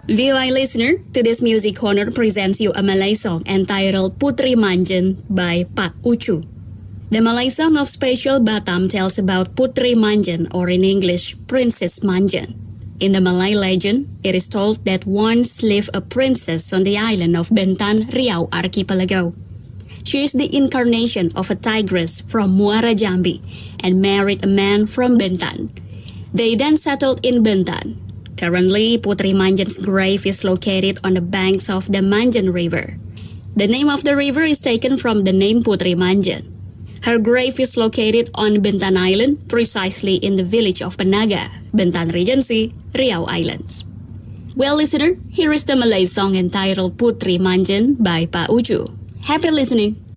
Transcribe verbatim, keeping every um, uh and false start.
V O I listener, today's Music Corner presents you a Malay song entitled Putri Manjen by Pak Ucu. The Malay song of Special Batam tells about Putri Manjen, or in English, Princess Manjen. In the Malay legend, it is told that once lived a princess on the island of Bentan, Riau Archipelago. She is the incarnation of a tigress from Muara Jambi and married a man from Bentan. They then settled in Bentan. Currently, Putri Manjen's grave is located on the banks of the Manjen River. The name of the river is taken from the name Putri Manjen. Her grave is located on Bentan Island, precisely in the village of Penaga, Bentan Regency, Riau Islands. Well, listener, here is the Malay song entitled Putri Manjen by Pak Ucu. Happy listening!